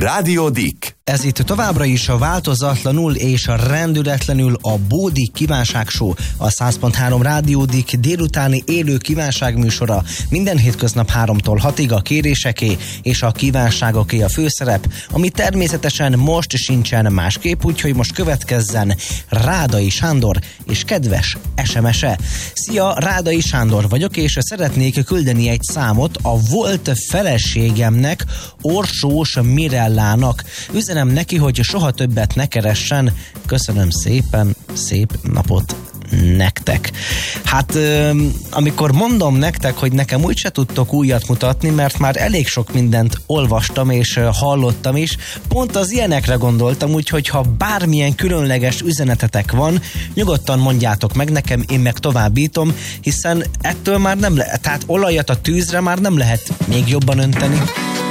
Rádió Dick. Ez itt továbbra is a változatlanul és a rendületlenül a Bódi Kívánság Show, a 100.3 Rádió Dick délutáni élő kívánságműsora. Minden hétköznap 3-tól 6-ig a kéréseké és a kívánságoké a főszerep, ami természetesen most sincsen másképp, úgyhogy most következzen Rádai Sándor és kedves SMS-e. Szia, Rádai Sándor vagyok, és szeretnék küldeni egy számot a volt feleségemnek, Orsós Mirellának. Üzenem neki, hogy soha többet ne keressen. Köszönöm szépen, szép napot nektek. Hát amikor mondom nektek, hogy nekem úgyse tudtok újat mutatni, mert már elég sok mindent olvastam és hallottam is, pont az ilyenekre gondoltam, úgyhogy ha bármilyen különleges üzenetetek van, nyugodtan mondjátok meg nekem, én meg továbbítom, hiszen ettől már nem lehet, tehát olajat a tűzre már nem lehet még jobban önteni.